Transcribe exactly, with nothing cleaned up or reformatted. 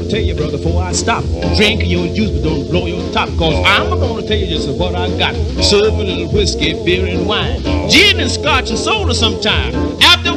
to tell you, brother, before I stop. Drink your juice, but don't blow your top, cause I'm gonna tell you just what I got. Serve a little whiskey, beer, and wine. Gin and scotch and soda sometime. After